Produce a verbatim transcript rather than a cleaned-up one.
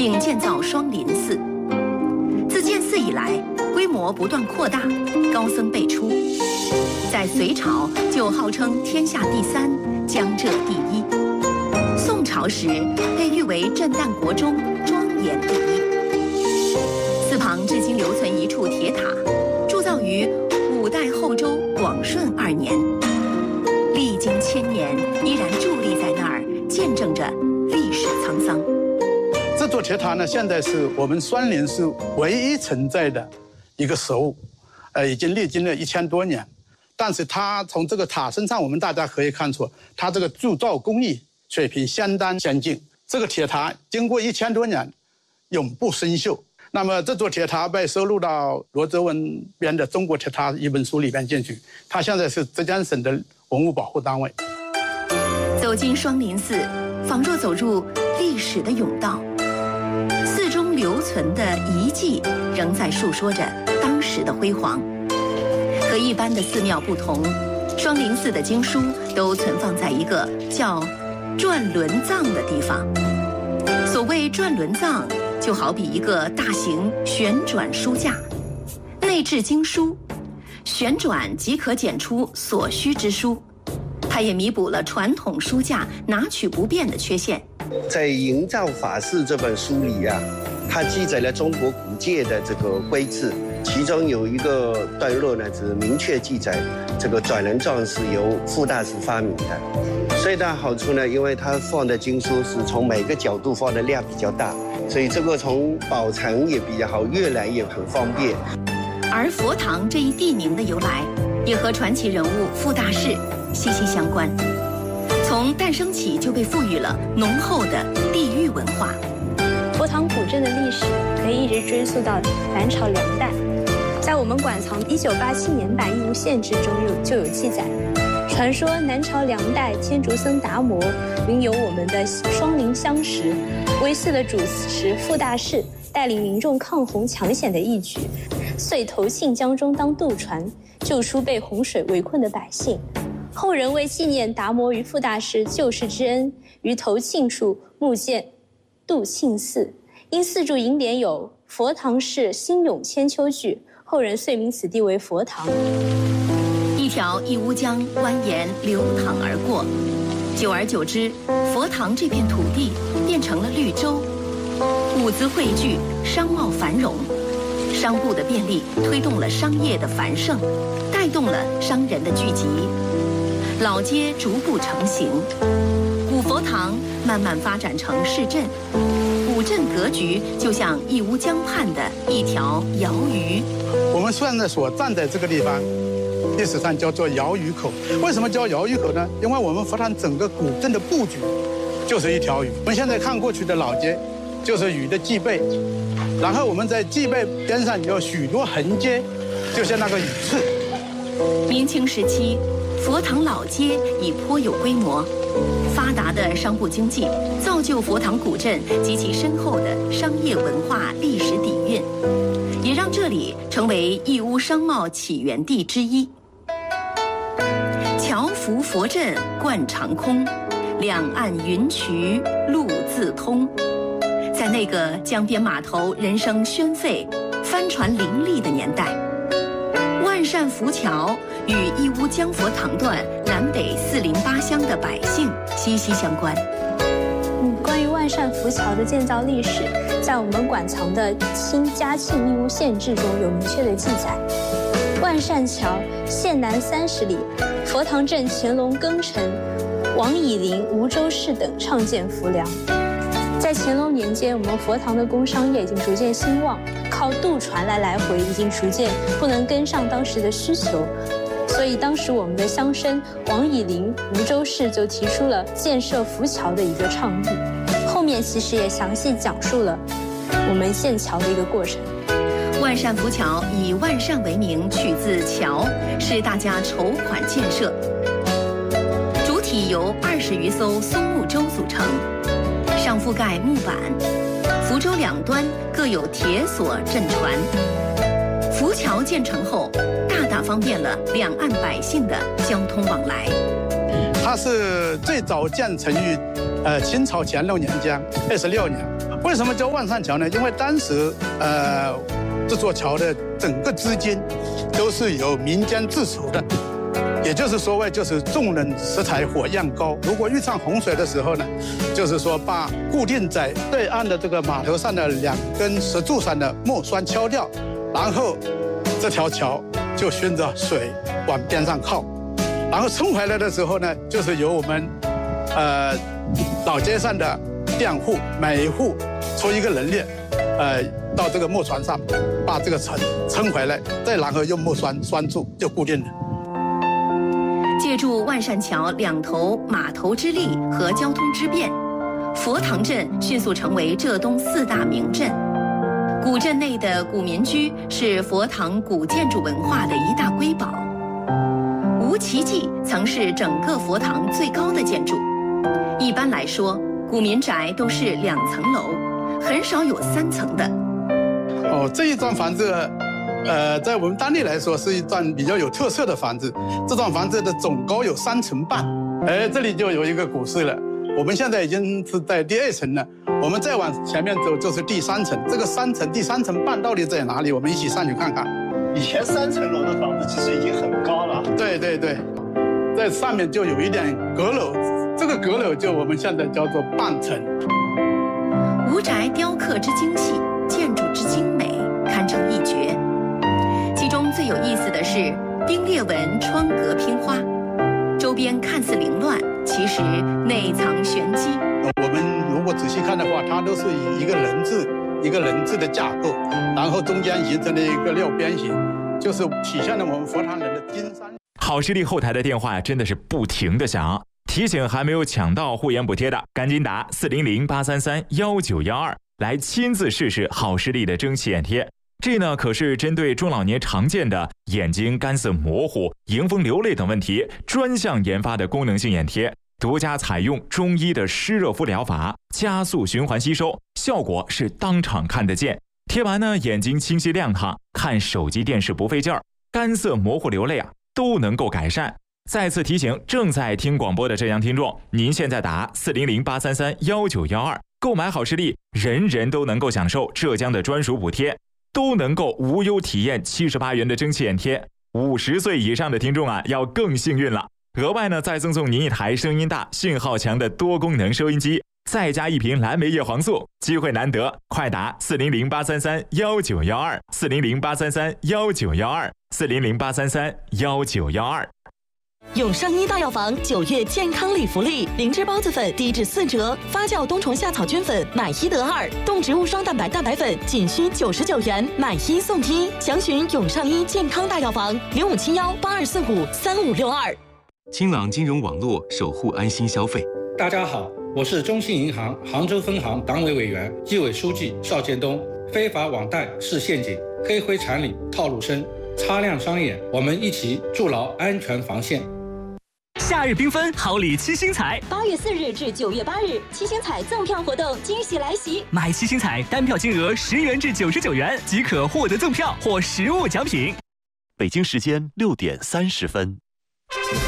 并建造双林寺。自建寺以来，规模不断扩大，高僧辈出。在隋朝就号称天下第三，江浙第一。宋朝时被誉为震旦国中，庄严第一。寺旁至今留存一处铁塔，铸造于五代后周广顺二年，历经千年，依然伫立在那儿，见证着历史沧桑。 这座铁塔呢，现在是我们双林寺唯一存在的一个实物，呃，已经历经了一千多年。但是它从这个塔身上，我们大家可以看出，它这个铸造工艺水平相当先进。这个铁塔经过一千多年，永不生锈。那么这座铁塔被收录到罗泽文编的《中国铁塔》一本书里边进去，它现在是浙江省的文物保护单位。 走进双林寺，仿若走入历史的甬道，寺中留存的遗迹仍在述说着当时的辉煌。和一般的寺庙不同，双林寺的经书都存放在一个叫转轮藏的地方。所谓转轮藏，就好比一个大型旋转书架，内置经书，旋转即可检出所需之书。它也弥补了传统书架拿取不便的缺陷。 在《营造法式》这本书里啊，它记载了中国古界的这个规制。其中有一个段落呢，是明确记载这个转轮藏是由傅大师发明的。最大好处呢，因为它放的经书是从每个角度放的量比较大，所以这个从保存也比较好，阅览也很方便。 而佛堂这一地名的由来，也和传奇人物傅大士息息相关。从诞生起就被赋予了浓厚的地域文化。 佛堂古镇的历史可以一直追溯到南朝梁代。在我们馆藏一九八七年版《义乌县志》中有就有记载，传说南朝梁代天竺僧达摩云游我们的双林乡时，为寺的主持傅大士带领民众抗洪抢险的义举，遂投沁江中当渡船，救出被洪水围困的百姓。后人为纪念达摩与傅大士救世之恩，于投沁处募建渡沁寺，因寺注楹联有“佛堂是兴永千秋句”，后人遂名此地为佛堂。 一条义乌江蜿蜒流淌而过，久而久之，佛堂这片土地变成了绿洲，物资汇聚，商贸繁荣，商埠的便利推动了商业的繁盛，带动了商人的聚集，老街逐步成型，古佛堂慢慢发展成市镇，古镇格局就像义乌江畔的一条瑶鱼。 我们现在所站在这个地方，历史上叫做瑶鱼口。为什么叫瑶鱼口呢？因为我们佛堂整个古镇的布局就是一条鱼。我们现在看过去的老街，就是鱼的脊背，然后我们在脊背边上有许多横街，就像那个鱼刺。 明清时期，佛堂老街已颇有规模，发达的商埠经济造就佛堂古镇及其深厚的商业文化历史底蕴，也让这里成为义乌商贸起源地之一。侨福佛镇贯长空，两岸云渠路自通。在那个江边码头人声喧沸、帆船林立的年代，万善浮桥与义乌江佛堂段南北四邻八乡的百姓息息相关。 嗯，关于万善浮桥的建造历史，在我们馆藏的《清嘉庆义乌县志》中有明确的记载。万善桥县南三十里，佛堂镇乾隆庚辰，王以林、梧州市等倡建浮梁。在乾隆年间，我们佛堂的工商业已经逐渐兴旺，靠渡船来来回已经逐渐不能跟上当时的需求，所以当时我们的乡绅王以林、梧州市就提出了建设浮桥的一个倡议。后面其实也详细讲述了我们建桥的一个过程。 万善浮桥以万善为名，取自桥，是大家筹款建设。主体由二十余艘松木舟组成，上覆盖木板，浮舟两端各有铁索镇船。浮桥建成后，大大方便了两岸百姓的交通往来。 它是最早建成于呃清朝乾隆年间二十六年， 为什么叫万善桥呢？因为当时呃这座桥的整个资金都是由民间自筹的。也就是所谓就是众人拾柴火焰高。如果遇上洪水的时候呢，就是说把固定在对岸的这个码头上的两根石柱上的木栓敲掉，然后这条桥就循着水往边上靠。然后撑回来的时候呢，就是由我们呃老街上的佃户每一户出一个人力，呃到这个木船上把这个撑撑回来，再然后用木栓栓住就固定了。 借助万善桥两头码头之力和交通之便，佛堂镇迅速成为浙东四大名镇。古镇内的古民居是佛堂古建筑文化的一大瑰宝。无奇迹曾是整个佛堂最高的建筑。一般来说，古民宅都是两层楼，很少有三层的。 哦，这一幢房子。呃，在我们当地来说是一幢比较有特色的房子。这幢房子的总高有三层半。哎，这里就有一个故事了。我们现在已经是在第二层了，我们再往前面走就是第三层。这个三层、第三层半到底在哪里？我们一起上去看看。 以前三层楼的房子其实已经很高了。 对对对，在上面就有一点阁楼，这个阁楼就我们现在叫做半层。 吴宅雕刻之精细，建筑之精美，堪称一绝。其中最有意思的是冰裂纹窗格拼花，周边看似凌乱，其实内藏玄机。 我们如果仔细看的话，它都是以一个人字、一个人字的架构，然后中间形成了一个六边形，就是体现了我们佛堂人的金山。 好视力后台的电话真的是不停的响，提醒还没有抢到护眼补贴的，赶紧打四零零八三三幺九幺二来亲自试试好视力的蒸汽眼贴。这呢可是针对中老年常见的眼睛干涩模糊、迎风流泪等问题专项研发的功能性眼贴，独家采用中医的湿热敷疗法，加速循环吸收，效果是当场看得见。贴完呢，眼睛清晰亮堂，看手机电视不费劲儿，干涩模糊流泪啊都能够改善。再次提醒正在听广播的浙江听众，您现在打四零零八三三幺九幺二购买好视力，人人都能够享受浙江的专属补贴，都能够无忧体验七十八元的蒸汽眼贴。五十岁以上的听众啊，要更幸运了。额外呢，再赠送您一台声音大、信号强的多功能收音机，再加一瓶蓝莓叶黄素。机会难得，快打四零零八三三幺九幺二，四零零八三三幺九幺二，四零零八三三幺九幺二。 永上医大药房九月健康礼福利，灵芝孢子粉低至四折，发酵冬虫夏草菌粉买一得二，动植物双蛋白蛋白粉仅需九十九元，买一送一。详询永上医健康大药房零五七幺八二四五三五六二。 清朗金融网络，守护安心消费。 大家好，我是中信银行杭州分行党委委员、纪委书记邵建东。非法网贷是陷阱，黑灰产里套路深，擦亮双眼，我们一起筑牢安全防线。 夏日缤纷，好礼七星彩。 八月四日至九月八日，七星彩赠票活动惊喜来袭！ 买七星彩单票金额十元至九十九元即可获得赠票或实物奖品。 北京时间六点三十分。